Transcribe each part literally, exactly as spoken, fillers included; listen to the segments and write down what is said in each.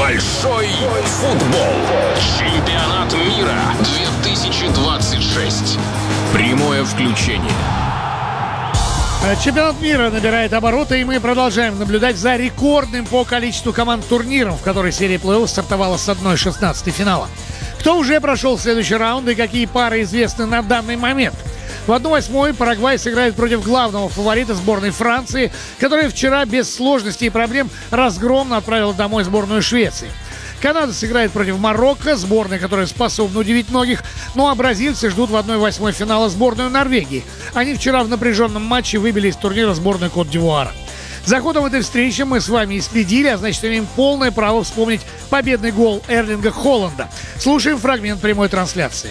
Большой футбол. Чемпионат мира две тысячи двадцать шесть. Прямое включение. Чемпионат мира набирает обороты, и мы продолжаем наблюдать за рекордным по количеству команд турниром, в которой серия плей-офф стартовала с одной шестнадцатой финала. Кто уже прошел следующий раунд и какие пары известны на данный момент? В одну восьмой Парагвай сыграет против главного фаворита сборной Франции, которая вчера без сложностей и проблем разгромно отправила домой сборную Швеции. Канада сыграет против Марокко, сборная, которая способна удивить многих. Ну а бразильцы ждут в одной восьмой финала сборную Норвегии. Они вчера в напряженном матче выбили из турнира сборную Кот-д'Ивуара. За ходом этой встречи мы с вами и следили, а значит, имеем полное право вспомнить победный гол Эрлинга Холланда. Слушаем фрагмент прямой трансляции.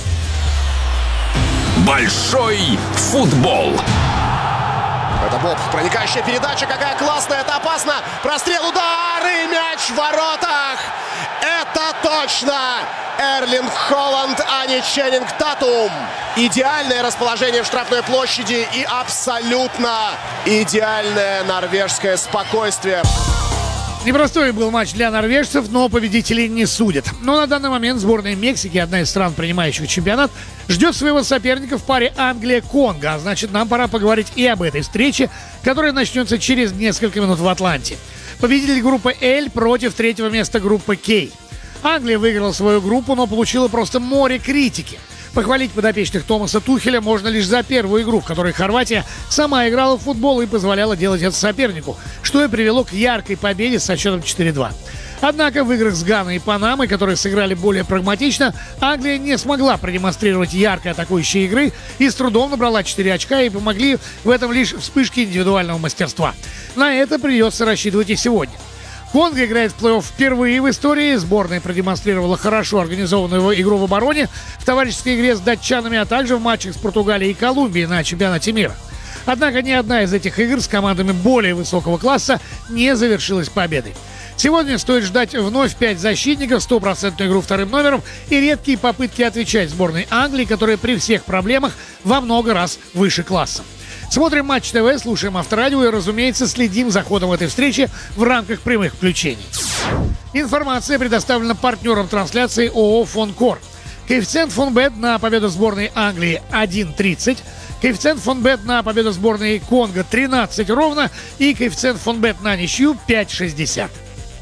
Большой футбол. Это Боб. Проникающая передача. Какая классная. Это опасно. Прострел, удар и мяч в воротах. Это точно Эрлинг Холланд, а не Ченнинг Татум. Идеальное расположение в штрафной площади и абсолютно идеальное норвежское спокойствие. Непростой был матч для норвежцев, но победителей не судят. Но на данный момент сборная Мексики, одна из стран, принимающих чемпионат, ждет своего соперника в паре Англия-Конго. А значит, нам пора поговорить и об этой встрече, которая начнется через несколько минут в Атланте. Победитель группы L против третьего места группы K. Англия выиграла свою группу, но получила просто море критики. Похвалить подопечных Томаса Тухеля можно лишь за первую игру, в которой Хорватия сама играла в футбол и позволяла делать это сопернику, что и привело к яркой победе со счетом четыре-два. Однако в играх с Ганой и Панамой, которые сыграли более прагматично, Англия не смогла продемонстрировать яркой атакующей игры и с трудом набрала четыре очка, и помогли в этом лишь вспышки индивидуального мастерства. На это придется рассчитывать и сегодня. Конго играет в плей-офф впервые в истории. Сборная продемонстрировала хорошо организованную игру в обороне в товарищеской игре с датчанами, а также в матчах с Португалией и Колумбией на чемпионате мира. Однако ни одна из этих игр с командами более высокого класса не завершилась победой. Сегодня стоит ждать вновь пять защитников, стопроцентную игру вторым номером и редкие попытки отвечать сборной Англии, которая при всех проблемах во много раз выше класса. Смотрим Матч ТВ, слушаем Авторадио и, разумеется, следим за ходом этой встречи в рамках прямых включений. Информация предоставлена партнером трансляции ООО «Фонкор». Коэффициент Фонбет на победу сборной Англии один тридцать, коэффициент Фонбет на победу сборной Конго тринадцать ровно и коэффициент Фонбет на ничью пять шестьдесят.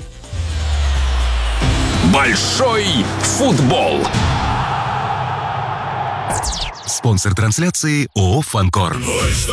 Большой футбол. Спонсор трансляции ООО «Фанкор».